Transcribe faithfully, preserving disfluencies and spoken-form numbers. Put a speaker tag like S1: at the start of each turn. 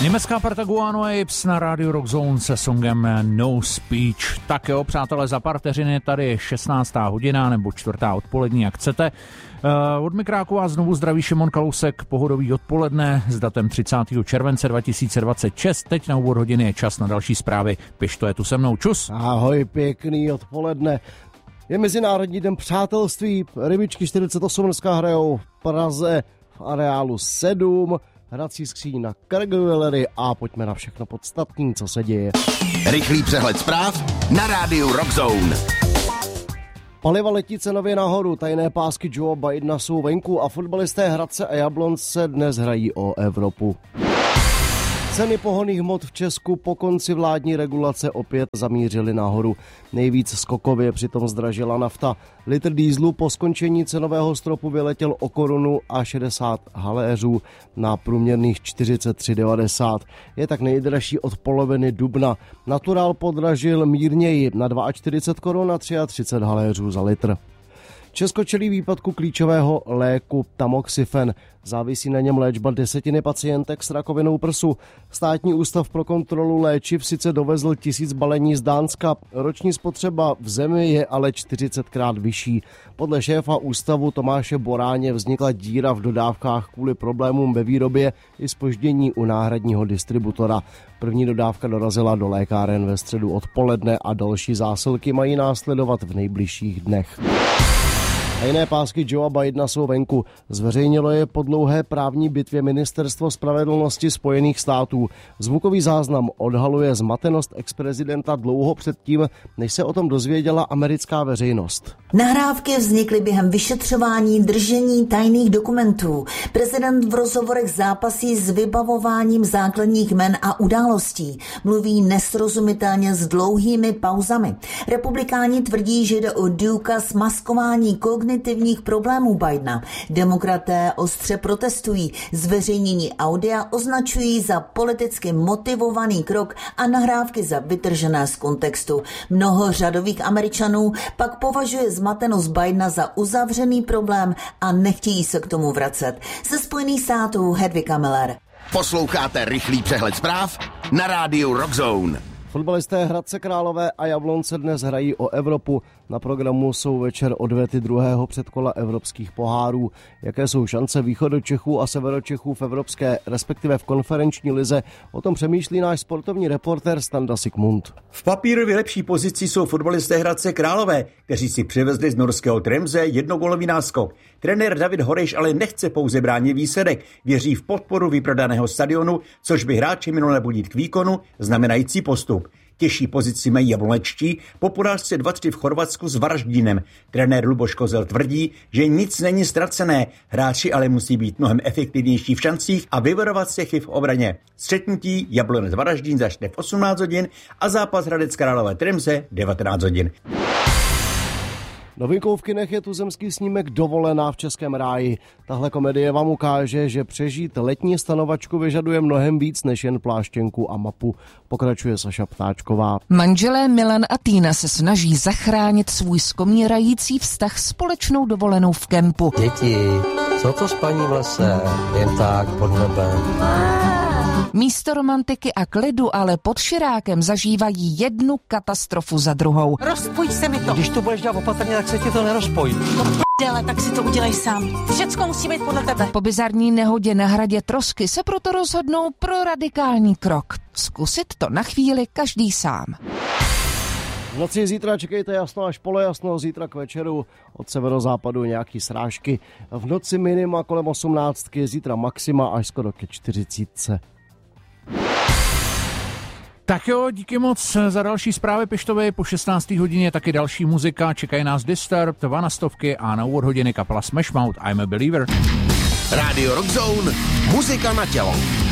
S1: Německá parta Guano Apes na rádiu Rock Zone se songem No Speech. Tak jo, přátelé, za pár vteřin je tady šestnáctá hodina nebo čtvrtá odpolední, jak chcete. Uh, od mikráku vás znovu zdraví Šimon Kalousek, pohodový odpoledne s datem třicátého července dva tisíce dvacet šest. Teď na úvod hodiny je čas na další zprávy. Pišto je tu se mnou, čus.
S2: Ahoj, pěkný odpoledne. Je Mezinárodní den přátelství, Rybičky čtyřicet osm dneska hrajou v Praze v areálu sedm, hrací skříň na Carnegie Gallery a pojďme na všechno podstatné, co se děje.
S3: Rychlý přehled zpráv na rádiu Rock Zone.
S2: Paliva letí cenově nahoru, tajné pásky Joe Bidena jsou venku a fotbalisté Hradce a Jablonce dnes hrají o Evropu. Ceny pohonných hmot v Česku po konci vládní regulace opět zamířily nahoru. Nejvíc skokově přitom zdražila nafta. Litr dýzlu po skončení cenového stropu vyletěl o korunu a šedesát haléřů na průměrných čtyřicet tři devadesát. Je tak nejdražší od poloviny dubna. Natural podražil mírněji na čtyřicet dva korun a třicet tři haléřů za litr. Česko čelí výpadku klíčového léku tamoxifen. Závisí na něm léčba desetiny pacientek s rakovinou prsu. Státní ústav pro kontrolu léčiv sice dovezl tisíc balení z Dánska. Roční spotřeba v zemi je ale čtyřicetkrát vyšší. Podle šéfa ústavu Tomáše Boráně vznikla díra v dodávkách kvůli problémům ve výrobě i zpoždění u náhradního distributora. První dodávka dorazila do lékáren ve středu odpoledne a další zásilky mají následovat v nejbližších dnech. Tajné pásky Joea Bidena jsou venku. Zveřejnilo je po dlouhé právní bitvě Ministerstvo spravedlnosti Spojených států. Zvukový záznam odhaluje zmatenost exprezidenta dlouho předtím, než se o tom dozvěděla americká veřejnost.
S4: Nahrávky vznikly během vyšetřování držení tajných dokumentů. Prezident v rozhovorech zápasí s vybavováním základních jmen a událostí. Mluví nesrozumitelně s dlouhými pauzami. Republikáni tvrdí, že jde o důkaz maskování kognitivních problémů Bidena. Demokraté ostře protestují. Zveřejnění audia označují za politicky motivovaný krok a nahrávky za vytržené z kontextu. Mnoho řadových Američanů pak považuje zmatenost Bidena za uzavřený problém a nechtějí se k tomu vracet. Ze Spojených států Hedvika Miller.
S3: Posloucháte rychlý přehled zpráv na rádiu Rock Zone.
S2: Fotbalisté Hradce Králové a Jablonce dnes hrají o Evropu. Na programu jsou večer odvety druhého předkola evropských pohárů. Jaké jsou šance Východočechů a Severočechů v evropské, respektive v konferenční lize, o tom přemýšlí náš sportovní reportér Standa Sigmund.
S5: V papírově lepší pozici jsou fotbalisté Hradce Králové, kteří si přivezli z norského Tremze jednogólový náskok. Trenér David Horejš ale nechce pouze bránit výsledek, věří v podporu vyprodaného stadionu, což by hráče mělo nabudit k výkonu, znamenající postup. Těžší pozici mají jablonečtí po porážce dva tři v Chorvatsku s Varaždínem. Trenér Luboš Kozel tvrdí, že nic není ztracené, hráči ale musí být mnohem efektivnější v šancích a vyvarovat se chyb v obraně. Střetnutí Jablonec Varaždín začne v osmnáct hodin a zápas Hradec Králové Tremze devatenáct hodin.
S2: Novinkou v kinech je tuzemský snímek Dovolená v českém ráji. Tahle komedie vám ukáže, že přežít letní stanovačku vyžaduje mnohem víc než jen pláštěnku a mapu. Pokračuje Saša Ptáčková.
S6: Manželé Milan a Týna se snaží zachránit svůj skomírající vztah společnou dovolenou v kempu.
S7: Děti, co to spaní v lese? Jen tak pod nebem.
S6: Místo romantiky a klidu ale pod Širákem zažívají jednu katastrofu za druhou.
S8: Rozpoj se mi to.
S7: Když to budeš dělat opatrně, tak se ti to nerozpojí.
S8: No p***le, tak si to udělej sám. Všecko musí být podle tebe.
S6: Po bizarní nehodě na hradě Trosky se proto rozhodnou pro radikální krok. Zkusit to na chvíli každý sám.
S2: V noci zítra čekejte jasno až polojasno, zítra k večeru od severozápadu nějaký srážky. V noci minima kolem osmnáctky, zítra maxima až skoro ke čtyřicítce.
S1: Tak jo, díky moc za další zprávy Pištovy. Po šestnácté hodině taky další muzika. Čekají nás Disturbed, Vanastovky a na úvod hodiny kapela Smash Mouth I'm a Believer.
S3: Radio Rock Zone, muzika na tělo.